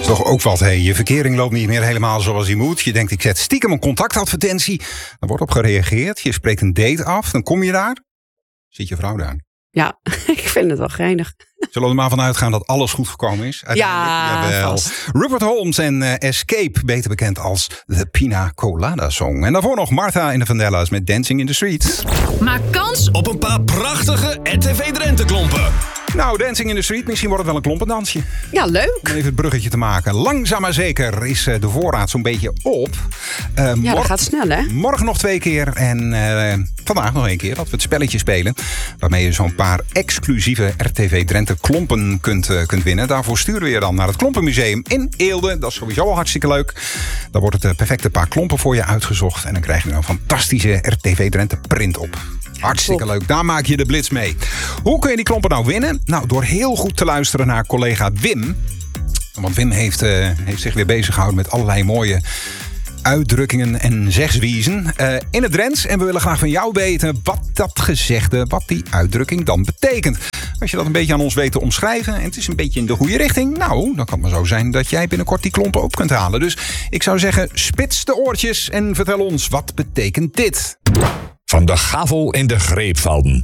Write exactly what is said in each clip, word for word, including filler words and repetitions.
Is toch ook wat, hey, je verkering loopt niet meer helemaal zoals hij moet. Je denkt, ik zet stiekem een contactadvertentie. Dan wordt op gereageerd. Je spreekt een date af. Dan kom je daar. Zit je vrouw daar? Ja, ik vind het wel geinig. Zullen we er maar vanuit gaan dat alles goed gekomen is? Ja, Jawel. vast. Rupert Holmes en uh, Escape, beter bekend als de Pina Colada Song. En daarvoor nog Martha en de Vandellas met Dancing in the Street. Maak kans op een paar prachtige R T V Drenthe klompen. Nou, Dancing in the Street, misschien wordt het wel een klompendansje. Ja, leuk. Om even het bruggetje te maken. Langzaam maar zeker is uh, de voorraad zo'n beetje op. Uh, Ja, mor- dat gaat snel, hè? Morgen nog twee keer en uh, vandaag nog één keer dat we het spelletje spelen. Waarmee je zo'n paar exclusieve R T V Drenthe klompen kunt, uh, kunt winnen. Daarvoor sturen we je dan naar het Klompenmuseum in Eelde. Dat is sowieso al hartstikke leuk. Daar wordt het uh, perfecte paar klompen voor je uitgezocht. En dan krijg je een fantastische R T V Drenthe print op. Hartstikke leuk, daar maak je de blitz mee. Hoe kun je die klompen nou winnen? Nou, door heel goed te luisteren naar collega Wim. Want Wim heeft, uh, heeft zich weer bezig gehouden met allerlei mooie uitdrukkingen en zegswiezen uh, in het Drents. En we willen graag van jou weten wat dat gezegde, wat die uitdrukking dan betekent. Als je dat een beetje aan ons weet te omschrijven en het is een beetje in de goede richting, nou, dan kan het maar zo zijn dat jij binnenkort die klompen op kunt halen. Dus ik zou zeggen, spits de oortjes en vertel ons, wat betekent dit? Van de gavel in de greep vallen.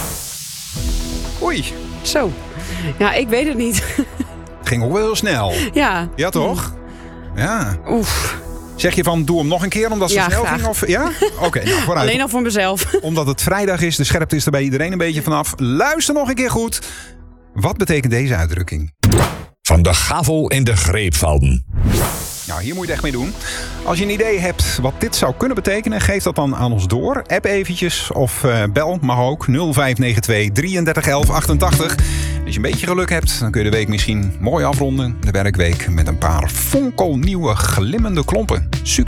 Oei, Zo. Ja, ik weet het niet. ging ook wel heel snel. Ja. Ja, toch? Ja. Oef. Zeg je van, doe hem nog een keer omdat ze Ja, snel graag. ging? Of, ja? Oké, okay, nou vooruit. Alleen al voor mezelf. Omdat het vrijdag is, de scherpte is er bij iedereen een beetje vanaf. Luister nog een keer goed. Wat betekent deze uitdrukking? Van de gavel in de greep vallen. Nou, hier moet je het echt mee doen. Als je een idee hebt wat dit zou kunnen betekenen, geef dat dan aan ons door. App eventjes of uh, bel, mag ook, nul vijf negen twee drieëndertig elf achtentachtig. Als je een beetje geluk hebt, dan kun je de week misschien mooi afronden. De werkweek met een paar fonkelnieuwe glimmende klompen. Succes!